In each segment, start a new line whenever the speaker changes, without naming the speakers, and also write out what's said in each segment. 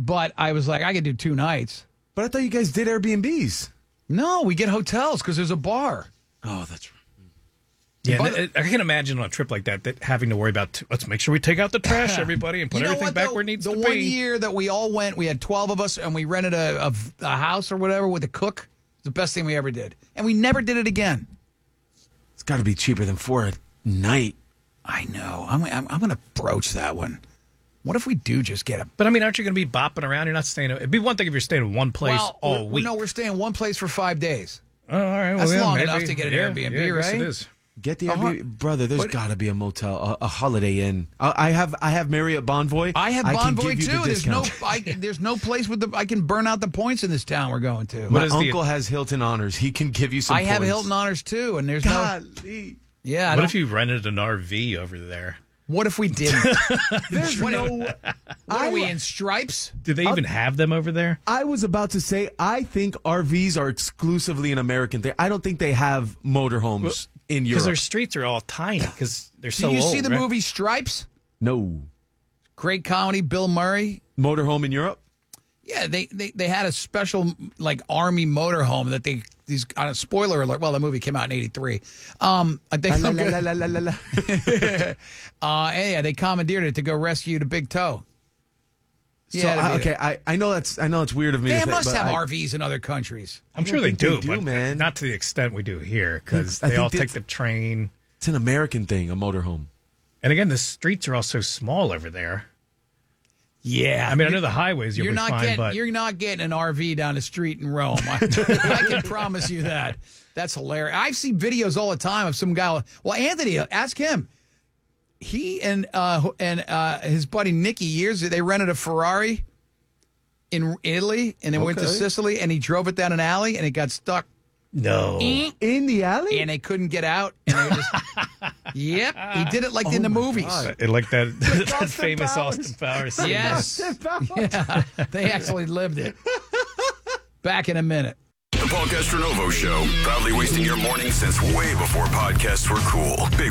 But I was like, I could do 2 nights.
But I thought you guys did Airbnbs.
No, we get hotels because there's a bar.
Oh, that's right.
Yeah, I can imagine on a trip like that having to worry about, let's make sure we take out the trash, everybody, and put everything back where it needs to be.
The 1 year that we all went, we had 12 of us, and we rented a house or whatever with a cook. It's the best thing we ever did. And we never did it again.
It's got to be cheaper than 4 a night.
I know. I'm going to broach that one. What if we do just get a...
But, I mean, aren't you going to be bopping around? You're not staying... It'd be one thing if you're staying in one place all week.
No, we're staying one place for 5 days.
Oh, all right.
That's long enough to get an Airbnb, right?
Yes, it is.
Get the Airbnb, brother. There's got to be a motel, a Holiday Inn. I have Marriott Bonvoy.
I have Bonvoy too. There's no place I can burn out the points in this town we're going to.
My uncle has Hilton Honors. He can give you some.
I have Hilton Honors too, and there's
Golly.
Yeah.
What if you rented an RV over there?
What if we didn't?
There's no.
What are we in stripes?
Do they even have them over there?
I was about to say, I think RVs are exclusively an American thing. I don't think they have motorhomes in Europe.
Because their streets are all tiny because they're so old.
Did you see the movie Stripes?
No.
Great comedy, Bill Murray.
Motorhome in Europe?
Yeah, they had a special like army motorhome that these on a spoiler alert. Well, the movie came out in '83. I think yeah, they commandeered it to go rescue the Big Toe.
Yeah, so, I know it's weird of me.
They must have RVs in other countries.
I'm sure they do, but
man.
Not to the extent we do here because they all take the train.
It's an American thing, a motorhome.
And again, the streets are all so small over there.
Yeah,
I mean, I know the highways you're
fine,
but
you're not getting an RV down the street in Rome. I can promise you that. That's hilarious. I see videos all the time of some guy. Well, Anthony, ask him. He and his buddy Nicky they rented a Ferrari in Italy, and they went to Sicily, and he drove it down an alley, and it got stuck.
No,
in the alley,
and they couldn't get out. And they just, yep, he did it like in the movies.
Like that famous Austin Powers scene.
Yes, yeah, they actually lived it. Back in a minute.
The Paul Castronovo Show, proudly wasting your morning since way before podcasts were cool. Big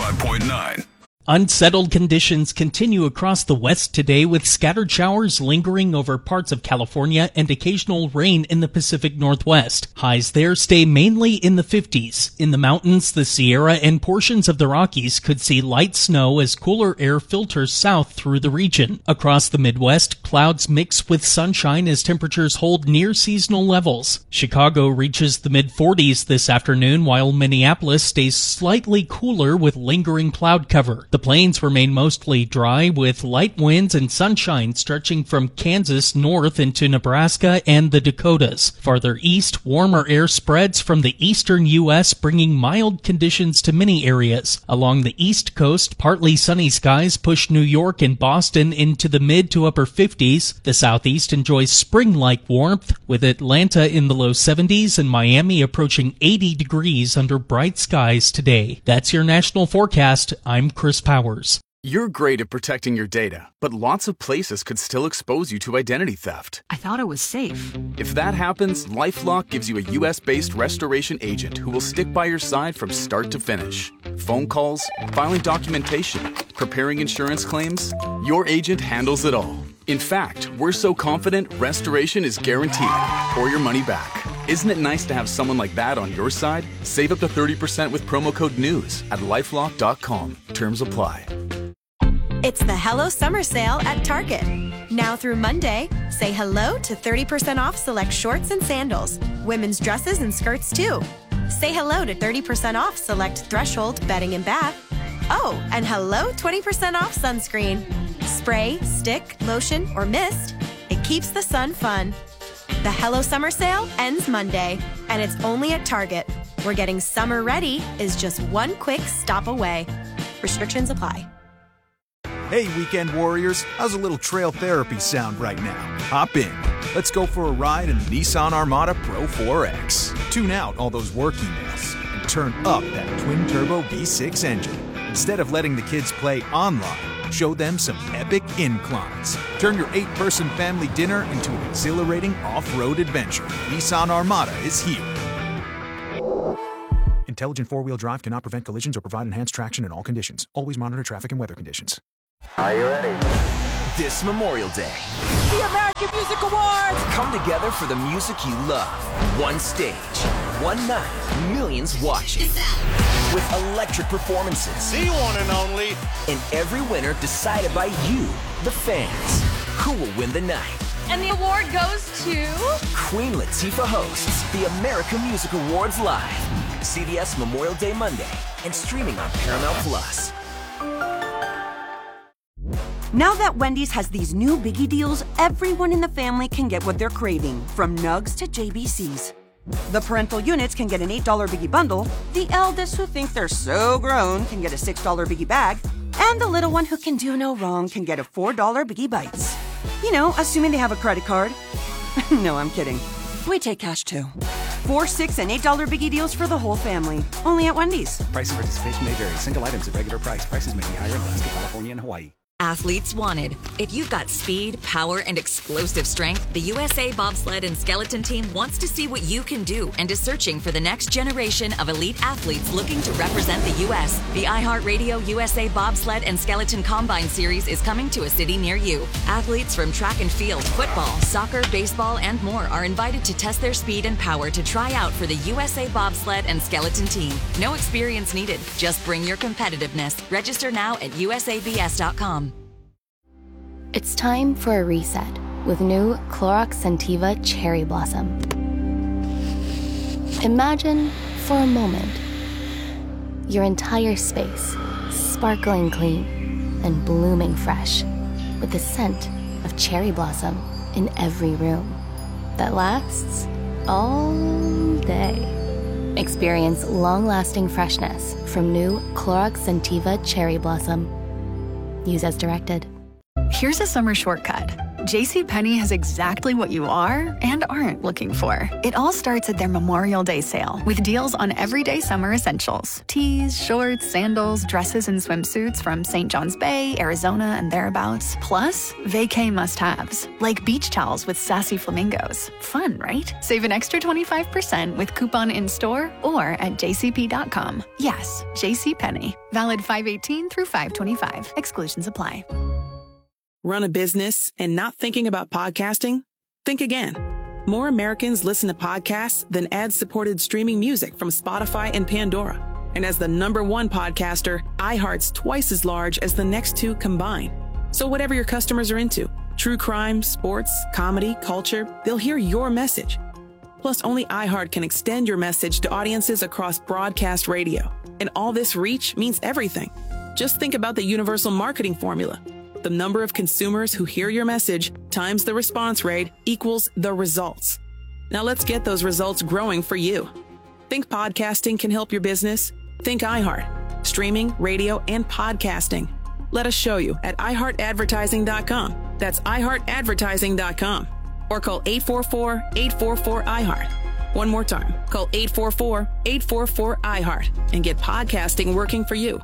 105.9.
Unsettled conditions continue across the West today with scattered showers lingering over parts of California and occasional rain in the Pacific Northwest. Highs there stay mainly in the 50s. In the mountains, the Sierra and portions of the Rockies could see light snow as cooler air filters south through the region. Across the Midwest, clouds mix with sunshine as temperatures hold near seasonal levels. Chicago reaches the mid-40s this afternoon, while Minneapolis stays slightly cooler with lingering cloud cover. The plains remain mostly dry with light winds and sunshine stretching from Kansas north into Nebraska and the Dakotas. Farther east, warmer air spreads from the eastern U.S., bringing mild conditions to many areas. Along the east coast, partly sunny skies push New York and Boston into the mid to upper 50s. The southeast enjoys spring-like warmth, with Atlanta in the low 70s and Miami approaching 80 degrees under bright skies today. That's your national forecast. I'm Chris Powers.
You're great at protecting your data, but lots of places could still expose you to identity theft.
I thought it was safe.
If that happens, LifeLock gives you a U.S.-based restoration agent who will stick by your side from start to finish. Phone calls, filing documentation, preparing insurance claims, your agent handles it all. In fact, we're so confident restoration is guaranteed or your money back. Isn't it nice to have someone like that on your side? Save up to 30% with promo code NEWS at LifeLock.com. Terms apply.
It's the Hello Summer Sale at Target. Now through Monday, say hello to 30% off select shorts and sandals. Women's dresses and skirts too. Say hello to 30% off select Threshold bedding and bath. Oh, and hello 20% off sunscreen. Spray, stick, lotion, or mist. It keeps the sun fun. The Hello Summer Sale ends Monday, and it's only at Target, where getting summer ready is just one quick stop away. Restrictions apply.
Hey, weekend warriors, how's a little trail therapy sound right now? Hop in. Let's go for a ride in the Nissan Armada Pro 4X. Tune out all those work emails and turn up that twin-turbo V6 engine. Instead of letting the kids play online, show them some epic inclines. Turn your 8-person family dinner into an exhilarating off-road adventure. Nissan Armada is here. Intelligent four-wheel drive cannot prevent collisions or provide enhanced traction in all conditions. Always monitor traffic and weather conditions.
Are you ready?
This Memorial Day,
the American Music Awards
come together for the music you love. One stage, one night, millions watching. With electric performances.
The one and only.
And every winner decided by you, the fans. Who will win the night?
And the award goes to...
Queen Latifah hosts the American Music Awards live. CBS Memorial Day Monday and streaming on Paramount Plus.
Now that Wendy's has these new biggie deals, everyone in the family can get what they're craving, from nugs to JBCs. The parental units can get an $8 biggie bundle, the eldest who think they're so grown can get a $6 biggie bag, and the little one who can do no wrong can get a $4 biggie bites. You know, assuming they have a credit card. No, I'm kidding. We take cash too. $4, $6, and $8 biggie deals for the whole family. Only at Wendy's.
Price and participation may vary. Single items at regular price. Prices may be higher in Alaska, California, and Hawaii.
Athletes wanted. If you've got speed, power, and explosive strength, the USA Bobsled and Skeleton Team wants to see what you can do and is searching for the next generation of elite athletes looking to represent the U.S. The iHeartRadio USA Bobsled and Skeleton Combine Series is coming to a city near you. Athletes from track and field, football, soccer, baseball, and more are invited to test their speed and power to try out for the USA Bobsled and Skeleton Team. No experience needed. Just bring your competitiveness. Register now at usabs.com.
It's time for a reset with new Clorox Scentiva Cherry Blossom. Imagine, for a moment, your entire space sparkling clean and blooming fresh with the scent of cherry blossom in every room that lasts all day. Experience long-lasting freshness from new Clorox Scentiva Cherry Blossom. Use as directed.
Here's a summer shortcut. JCPenney has exactly what you are and aren't looking for. It all starts at their Memorial Day sale with deals on everyday summer essentials. Tees, shorts, sandals, dresses, and swimsuits from St. John's Bay, Arizona, and thereabouts. Plus, vacay must-haves, like beach towels with sassy flamingos. Fun, right? Save an extra 25% with coupon in-store or at jcp.com. Yes, JCPenney. Valid 5/18 through 5/25. Exclusions apply.
Run a business and not thinking about podcasting? Think again. More Americans listen to podcasts than ad-supported streaming music from Spotify and Pandora. And as the #1 podcaster, iHeart's twice as large as the next two combined. So whatever your customers are into, true crime, sports, comedy, culture, they'll hear your message. Plus, only iHeart can extend your message to audiences across broadcast radio. And all this reach means everything. Just think about the universal marketing formula. The number of consumers who hear your message times the response rate equals the results. Now let's get those results growing for you. Think podcasting can help your business? Think iHeart. Streaming, radio, and podcasting. Let us show you at iHeartAdvertising.com. That's iHeartAdvertising.com. Or call 844-844-iHeart. One more time. Call 844-844-iHeart and get podcasting working for you.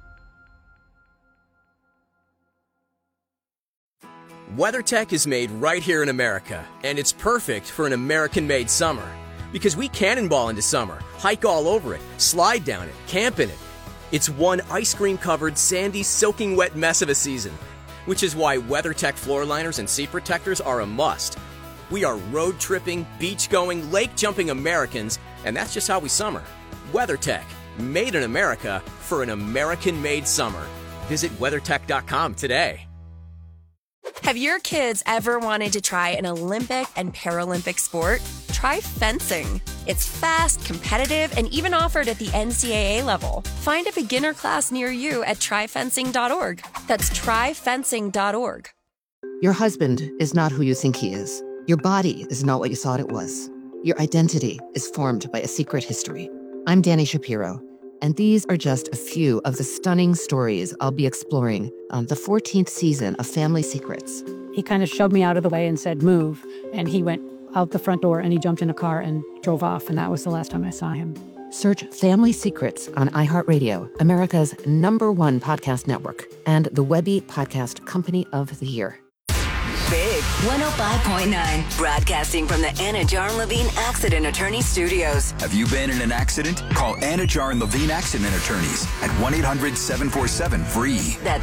WeatherTech is made right here in America, and it's perfect for an American-made summer. Because we cannonball into summer, hike all over it, slide down it, camp in it. It's one ice cream-covered, sandy, soaking wet mess of a season, which is why WeatherTech floor liners and seat protectors are a must. We are road-tripping, beach-going, lake-jumping Americans, and that's just how we summer. WeatherTech, made in America for an American-made summer. Visit WeatherTech.com today.
Have your kids ever wanted to try an Olympic and Paralympic sport? Try fencing. It's fast, competitive, and even offered at the NCAA level. Find a beginner class near you at tryfencing.org. That's tryfencing.org.
Your husband is not who you think he is. Your body is not what you thought it was. Your identity is formed by a secret history. I'm Dani Shapiro, and these are just a few of the stunning stories I'll be exploring on the 14th season of Family Secrets.
He kind of shoved me out of the way and said, move. And he went out the front door and he jumped in a car and drove off. And that was the last time I saw him.
Search Family Secrets on iHeartRadio, America's #1 podcast network, and the Webby Podcast Company of the Year.
Big
105.9, broadcasting from the Anna Jar and Levine Accident Attorney Studios.
Have you been in an accident? Call Anna Jar and Levine Accident Attorneys at 1-800-747-FREE.
That's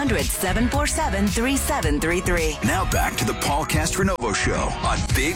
1-800-747-3733.
Now back to the Paul Castronovo Show on Big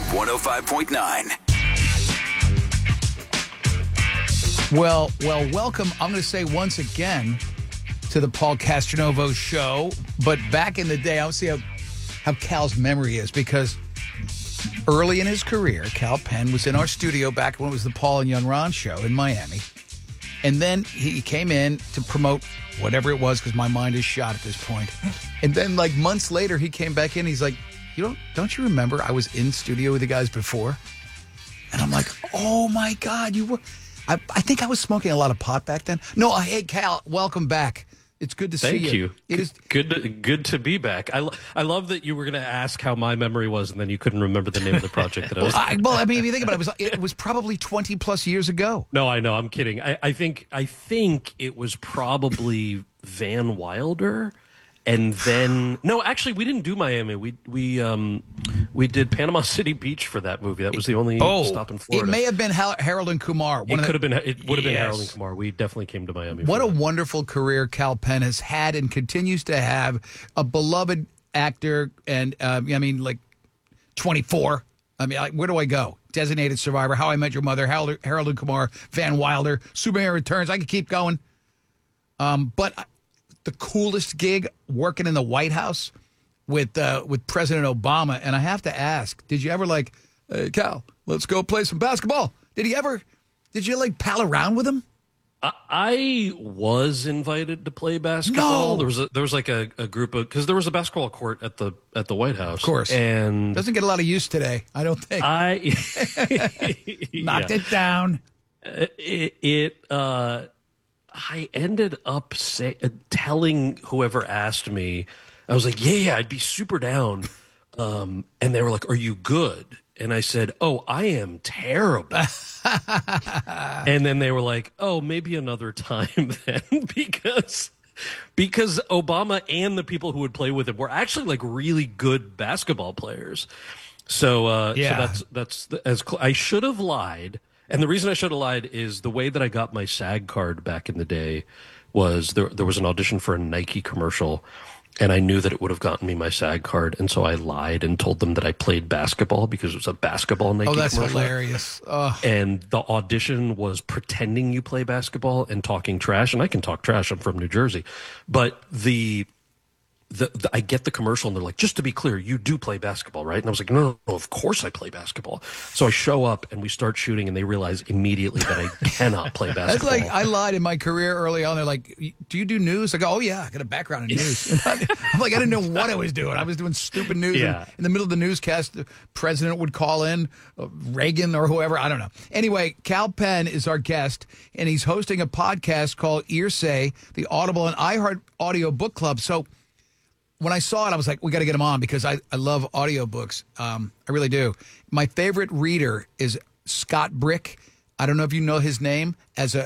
105.9.
Well, welcome. I'm going to say once again to the Paul Castronovo Show. But back in the day, I'll see how Cal's memory is, because early in his career, Kal Penn was in our studio back when it was the Paul and Young Ron Show in Miami. And then he came in to promote whatever it was, because my mind is shot at this point. And then like months later, he came back in. He's like, don't you remember I was in studio with the guys before? And I'm like, oh my God, you were. I think I was smoking a lot of pot back then. No, hey, Cal, welcome back. It's good to see you.
Thank you.
It is
good to be back. I love that you were going to ask how my memory was, and then you couldn't remember the name of the project that I was.
Well, I mean, if you think about it, it was probably 20 plus years ago.
No, I know. I'm kidding. I think it was probably Van Wilder, and then no, actually, we didn't do Miami. We did Panama City Beach for that movie. That was the only stop in Florida.
It may have been Harold and Kumar.
It would have been Harold and Kumar. We definitely came to Miami.
What a wonderful career Kal Penn has had and continues to have. A beloved actor, and I mean, like 24. I mean, like, where do I go? Designated Survivor, How I Met Your Mother, Harold and Kumar, Van Wilder, Superman Returns. I could keep going. But the coolest gig, working in the White House with President Obama. And I have to ask, did you ever hey, Cal, let's go play some basketball? Did you pal around with him?
I was invited to play basketball.
No.
There was like a group of, because there was a basketball court at the White House.
Of course.
And
doesn't get a lot of use today, I don't think. Knocked it down.
I ended up telling whoever asked me, I was like, yeah, I'd be super down. And they were like, are you good? And I said, oh, I am terrible. And then they were like, oh, maybe another time then, because Obama and the people who would play with him were actually like really good basketball players. So, so that's I should have lied. And the reason I should have lied is the way that I got my SAG card back in the day was there was an audition for a Nike commercial, and I knew that it would have gotten me my SAG card, and so I lied and told them that I played basketball because it was a basketball Nike commercial.
Oh, that's hilarious.
And the audition was pretending you play basketball and talking trash, and I can talk trash. I'm from New Jersey. But I get the commercial, and they're like, just to be clear, you do play basketball, right? And I was like, no, of course I play basketball. So I show up, and we start shooting, and they realize immediately that I cannot play basketball.
That's like, I lied in my career early on. They're like, do you do news? I go, oh, yeah, I got a background in news. I'm like, I didn't know what I was doing. I was doing stupid news.
Yeah.
In the middle of the newscast, the president would call in, Reagan or whoever, I don't know. Anyway, Kal Penn is our guest, and he's hosting a podcast called Earsay, the Audible and iHeart Audio Book Club. So when I saw it, I was like, we got to get him on, because I love audiobooks. I really do. My favorite reader is Scott Brick. I don't know if you know his name.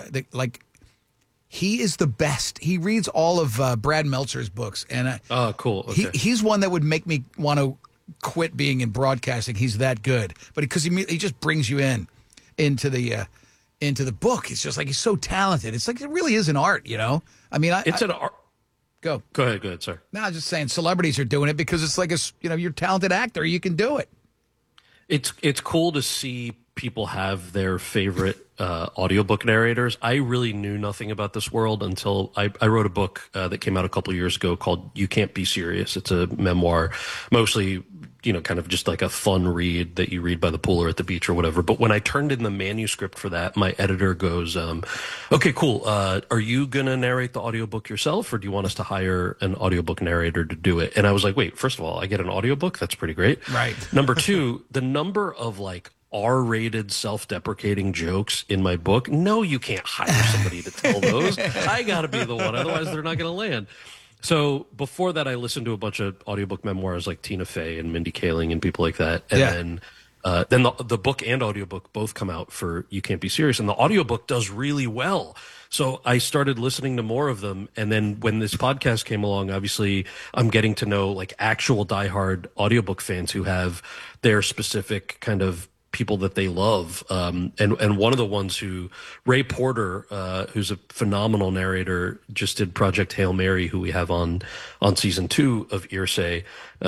He is the best. He reads all of Brad Meltzer's books. And
oh, cool. Okay.
He's one that would make me want to quit being in broadcasting. He's that good. But because he just brings you into the book. It's just like, he's so talented. It's like, it really is an art, you know? I mean,
it's an art.
Go
ahead, sir.
No, I'm just saying celebrities are doing it because it's like you're a talented actor. You can do it.
It's cool to see people have their favorite audiobook narrators. I really knew nothing about this world until I wrote a book that came out a couple of years ago called You Can't Be Serious. It's a memoir, mostly, kind of just like a fun read that you read by the pool or at the beach or whatever. But when I turned in the manuscript for that, my editor goes, okay, cool. Are you going to narrate the audiobook yourself, or do you want us to hire an audiobook narrator to do it? And I was like, wait, first of all, I get an audiobook? That's pretty great.
Right.
Number two, the number of R-rated self-deprecating jokes in my book. No, you can't hire somebody to tell those. I got to be the one. Otherwise, they're not going to land. So before that, I listened to a bunch of audiobook memoirs like Tina Fey and Mindy Kaling and people like that. And then Then the book and audiobook both come out for You Can't Be Serious, and the audiobook does really well. So I started listening to more of them. And then when this podcast came along, obviously I'm getting to know like actual diehard audiobook fans who have their specific kind of people that they love. And one of the ones who, Ray Porter, who's a phenomenal narrator, just did Project Hail Mary, who we have on season 2 of Earsay.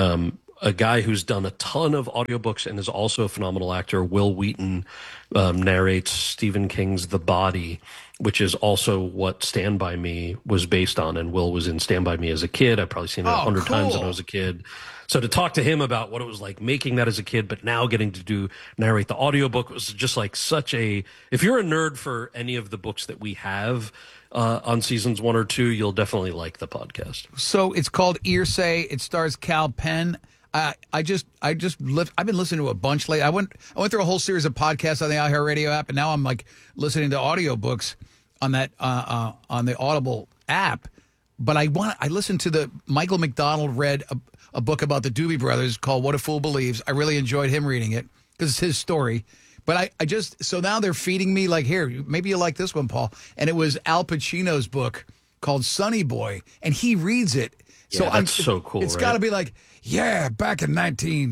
A guy who's done a ton of audiobooks and is also a phenomenal actor, Will Wheaton, narrates Stephen King's The Body, which is also what Stand By Me was based on. And Will was in Stand By Me as a kid. I've probably seen it 100 times when I was a kid. So to talk to him about what it was like making that as a kid, but now getting to narrate the audiobook was just like such a, if you're a nerd for any of the books that we have on seasons 1 or 2, you'll definitely like the podcast.
So it's called Earsay. It stars Kal Penn. I've been listening to a bunch lately. I went through a whole series of podcasts on the iHeartRadio app, and now I'm like listening to audiobooks on that on the Audible app. But I listened to the Michael McDonald read a book about the Doobie Brothers called What a Fool Believes. I really enjoyed him reading it because it's his story. But so now they're feeding me like, here, maybe you like this one, Paul. And it was Al Pacino's book called Sonny Boy, and he reads it.
Yeah, that's so cool.
It's got to be like, yeah, back in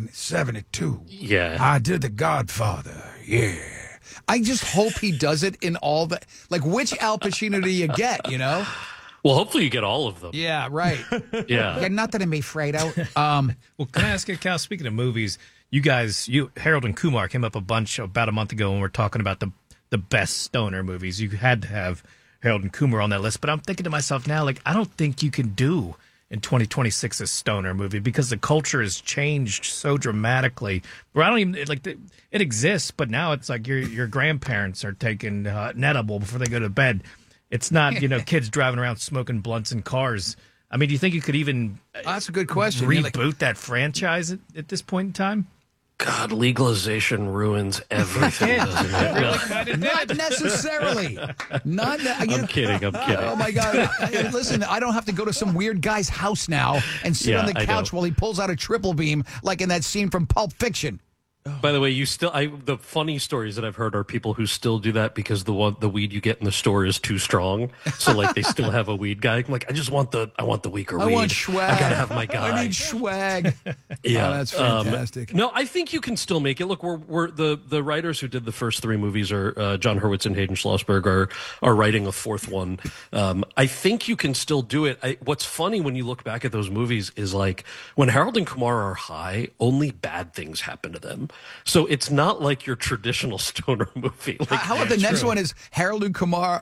1972.
Yeah.
I did The Godfather. Yeah. I just hope he does it in all the, like, which Al Pacino do you get, you know?
Well, hopefully you get all of them.
Yeah, right.
Yeah.
Nothing in me, Fredo.
Well, can I ask you, Cal, speaking of movies, Harold and Kumar came up about a month ago when we're talking about the best stoner movies. You had to have Harold and Kumar on that list. But I'm thinking to myself now, like, I don't think you can do in 2026 a stoner movie because the culture has changed so dramatically. Where I don't even like it exists, but now it's like your grandparents are taking an edible before they go to bed. It's not kids driving around smoking blunts in cars. I mean, do you think you could even
that's a good question.
Reboot that franchise at this point in time?
God, legalization ruins everything, doesn't it?
Not necessarily.
I'm kidding.
Oh, my God. Listen, I don't have to go to some weird guy's house now and sit on the couch while he pulls out a triple beam like in that scene from Pulp Fiction.
By the way, the funny stories that I've heard are people who still do that because the weed you get in the store is too strong. So like they still have a weed guy. I'm like, I want the weaker weed.
I want swag.
I gotta have my guy.
I need swag.
Yeah,
that's fantastic.
No, I think you can still make it. Look, we're the writers who did the first 3 movies are John Hurwitz and Hayden Schlossberg are writing a 4th one. I think you can still do it. What's funny when you look back at those movies is like when Harold and Kumar are high, only bad things happen to them. So it's not like your traditional stoner movie. Like,
how about the next one is Harold and Kumar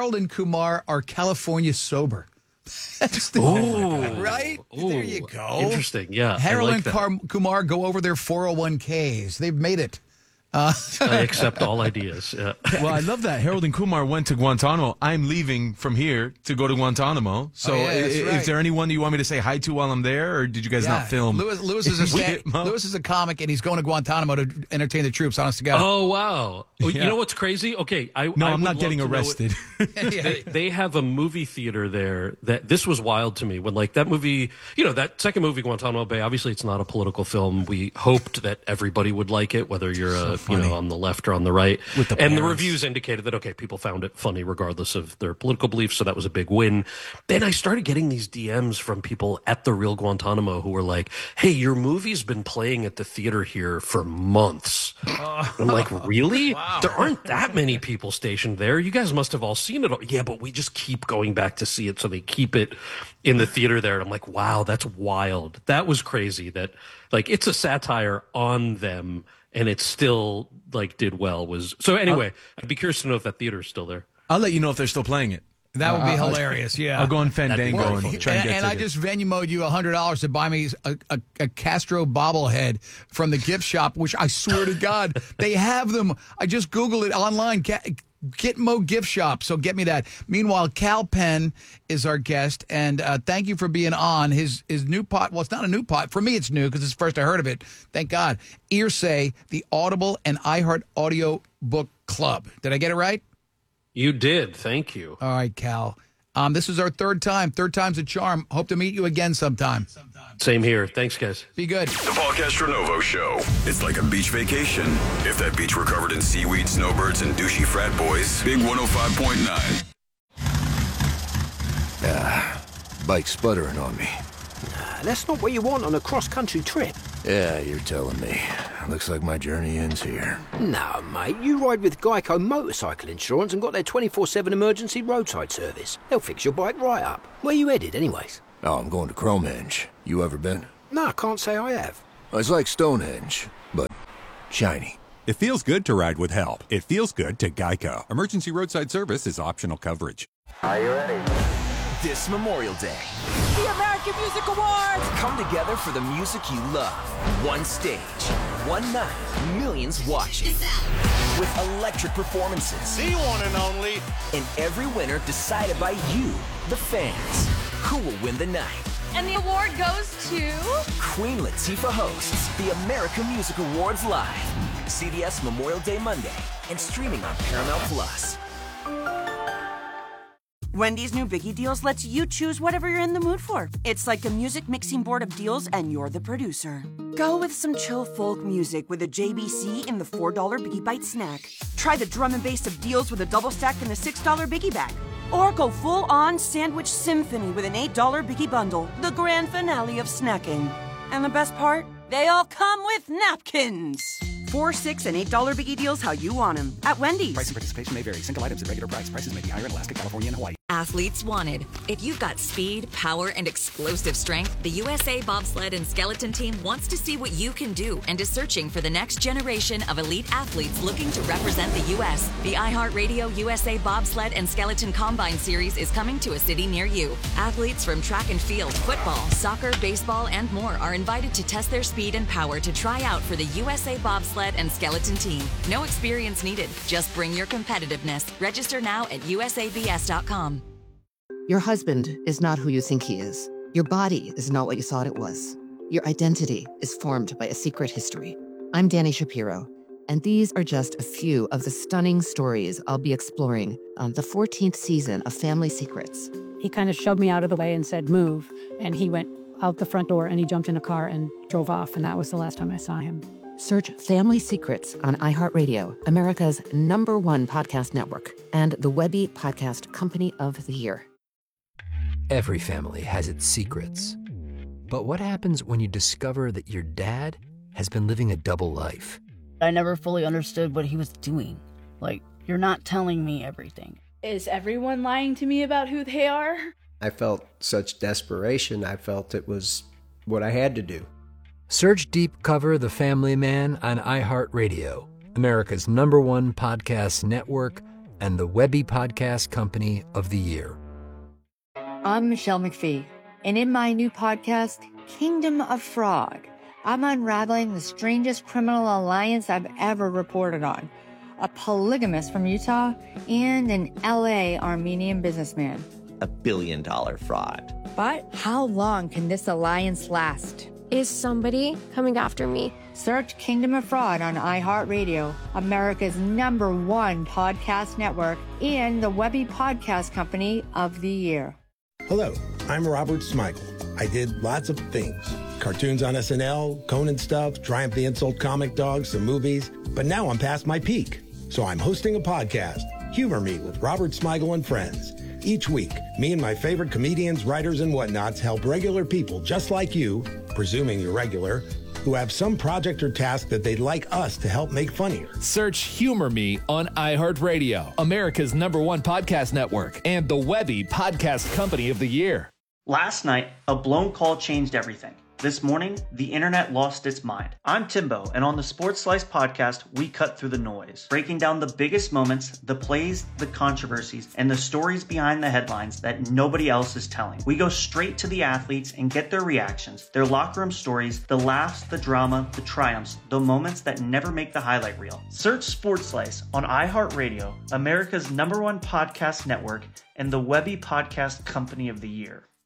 are California sober. That's the right?
Ooh,
there you go.
Interesting. Yeah.
Harold
like
and Kumar go over their 401ks. They've made it.
I accept all ideas. Yeah.
Well, I love that. Harold and Kumar went to Guantanamo. I'm leaving from here to go to Guantanamo. So is there anyone you want me to say hi to while I'm there, or did you guys not film?
Lewis is a comic, and he's going to Guantanamo to entertain the troops, honest to God.
Oh, wow. Well, you know what's crazy? Okay.
I'm not getting arrested.
They have a movie theater there that this was wild to me when like that movie, that second movie, Guantanamo Bay, obviously it's not a political film. We hoped that everybody would like it, whether you're on the left or on the right. The reviews indicated that, okay, people found it funny regardless of their political beliefs, so that was a big win. Then I started getting these DMs from people at the real Guantanamo who were like, hey, your movie's been playing at the theater here for months. I'm like, really? Wow. There aren't that many people stationed there. You guys must have all seen it. Yeah, but we just keep going back to see it, so they keep it in the theater there. And I'm like, wow, that's wild. That was crazy that, like, it's a satire on them, and it still like did well. Anyway, I'd be curious to know if that theater is still there.
I'll let you know if they're still playing it.
That would be hilarious. Yeah,
I'll go on Fandango and try and get
and I just Venmo'd you $100 to buy me a Castro bobblehead from the gift shop, which I swear to God they have them. I just Googled it online. Gitmo gift shop, so get me that. Meanwhile, Kal Penn is our guest, and thank you for being on. His new pot, well, it's not a new pot. For me, it's new because it's the first I heard of it. Thank God. Earsay, the Audible and iHeart Audio Book Club. Did I get it right?
You did. Thank you.
All right, Cal. This is our third time. Third time's a charm. Hope to meet you again sometime.
Same here. Thanks, guys.
Be good.
The Paul Castronovo Show. It's like a beach vacation. If that beach were covered in seaweed, snowbirds, and douchey frat boys. Big 105.9.
Bike's sputtering on me.
That's not what you want on a cross-country trip.
Yeah, you're telling me. Looks like my journey ends here.
No, mate, you ride with Geico Motorcycle Insurance and got their 24/7 emergency roadside service. They'll fix your bike right up. Where you headed, anyways?
Oh, I'm going to Cromenge. You ever been?
No, I can't say I have.
It's like Stonehenge, but shiny.
It feels good to ride with help. It feels good to Geico. Emergency roadside service is optional coverage.
Are you ready? This Memorial Day,
The American Music Awards!
come together for the music you love. One stage, one night, millions watching. With electric performances.
The one and only.
And every winner decided by you, the fans. Who will win the night?
And the award goes to...
Queen Latifah hosts the American Music Awards live. CBS Memorial Day Monday and streaming on Paramount Plus.
Wendy's new Biggie Deals lets you choose whatever you're in the mood for. It's like a music mixing board of deals, and you're the producer. Go with some chill folk music with a JBC in the $4 Biggie Bite snack. Try the drum and bass of deals with a double stack in the $6 Biggie Bag. Or go full-on sandwich symphony with an $8 Biggie Bundle, the grand finale of snacking. And the best part? They all come with napkins. $4, $6, and $8 Biggie Deals how you want them at Wendy's.
Price and participation may vary. Single items at regular price. Prices may be higher in Alaska, California, and Hawaii.
Athletes wanted. If you've got speed, power, and explosive strength, the USA Bobsled and Skeleton Team wants to see what you can do and is searching for the next generation of elite athletes looking to represent the U.S. The iHeartRadio USA Bobsled and Skeleton Combine Series is coming to a city near you. Athletes from track and field, football, soccer, baseball, and more are invited to test their speed and power to try out for the USA Bobsled and Skeleton Team. No experience needed. Just bring your competitiveness. Register now at usabs.com.
Your husband is not who you think he is. Your body is not what you thought it was. Your identity is formed by a secret history. I'm Danny Shapiro, and these are just a few of the stunning stories I'll be exploring on the 14th season of Family Secrets.
He kind of shoved me out of the way and said, move. And he went out the front door and he jumped in a car and drove off. And that was the last time I saw him.
Search Family Secrets on iHeartRadio, America's #1 podcast network, and the Webby Podcast Company of the Year.
Every family has its secrets. But what happens when you discover that your dad has been living a double life?
I never fully understood what he was doing. Like, you're not telling me everything.
Is everyone lying to me about who they are?
I felt such desperation. I felt it was what I had to do.
Search Deep Cover The Family Man on iHeartRadio, America's #1 podcast network, and the Webby Podcast Company of the Year.
I'm Michelle McPhee, and in my new podcast, Kingdom of Fraud, I'm unraveling the strangest criminal alliance I've ever reported on. A polygamist from Utah and an LA Armenian businessman.
$1 billion fraud.
But how long can this alliance last?
Is somebody coming after me?
Search Kingdom of Fraud on iHeartRadio, America's #1 podcast network, and the Webby Podcast Company of the Year.
Hello, I'm Robert Smigel. I did lots of things. Cartoons on SNL, Conan stuff, Triumph the Insult Comic Dog, some movies. But now I'm past my peak. So I'm hosting a podcast, Humor Me with Robert Smigel and Friends. Each week, me and my favorite comedians, writers, and whatnots help regular people just like you, presuming you're regular, who have some project or task that they'd like us to help make funnier.
Search Humor Me on iHeartRadio, America's #1 podcast network, and the Webby Podcast Company of the Year.
Last night, a blown call changed everything. This morning, the internet lost its mind. I'm Timbo, and on the Sports Slice podcast, we cut through the noise, breaking down the biggest moments, the plays, the controversies, and the stories behind the headlines that nobody else is telling. We go straight to the athletes and get their reactions, their locker room stories, the laughs, the drama, the triumphs, the moments that never make the highlight reel. Search Sports Slice on iHeartRadio, America's #1 podcast network, and the Webby Podcast Company of the Year.